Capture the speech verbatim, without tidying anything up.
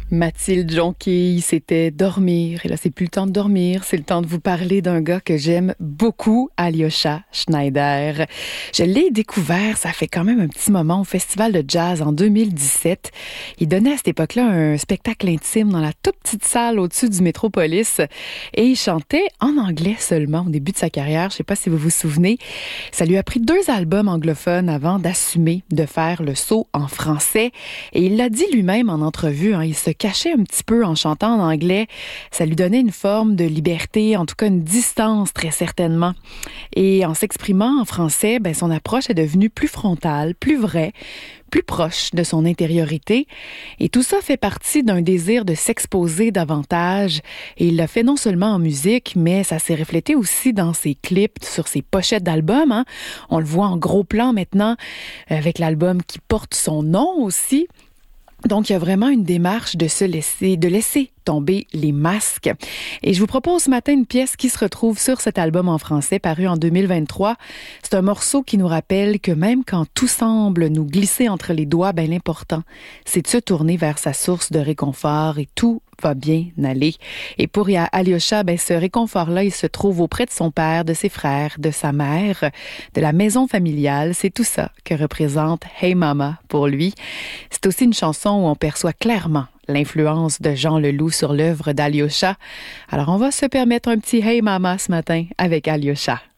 Mathilde Jonquille, c'était dormir. Et là, c'est plus le temps de dormir, c'est le temps de vous parler d'un gars que j'aime beaucoup, Alyosha Schneider. Je l'ai découvert, ça fait quand même un petit moment, au Festival de jazz en deux mille dix-sept. Il donnait à cette époque-là un spectacle intime dans la toute petite salle au-dessus du Métropolis. Et il chantait en anglais seulement au début de sa carrière. Je sais pas si vous vous souvenez. Ça lui a pris deux albums anglophones avant d'assumer de faire le saut en français. Et il l'a dit lui-même en entrevue, hein, il se cachait un petit peu en chantant en anglais. Ça lui donnait une forme de liberté, en tout cas une distance très certainement. Et en s'exprimant en français, ben, son approche est devenue plus frontale, plus vraie, plus proche de son intériorité. Et tout ça fait partie d'un désir de s'exposer davantage. Et il l'a fait non seulement en musique, mais ça s'est reflété aussi dans ses clips, sur ses pochettes d'albums. Hein. On le voit en gros plan maintenant, avec l'album qui porte son nom aussi. Donc, il y a vraiment une démarche de se laisser, de laisser tomber les masques. Et je vous propose ce matin une pièce qui se retrouve sur cet album en français paru en deux mille vingt-trois. C'est un morceau qui nous rappelle que même quand tout semble nous glisser entre les doigts, ben l'important, c'est de se tourner vers sa source de réconfort et tout va bien aller. Et pour Alyosha, ben ce réconfort-là, il se trouve auprès de son père, de ses frères, de sa mère, de la maison familiale. C'est tout ça que représente Hey Mama pour lui. C'est aussi une chanson où on perçoit clairement l'influence de Jean Leloup sur l'œuvre d'Alyosha. Alors, on va se permettre un petit Hey Mama ce matin avec Alyosha.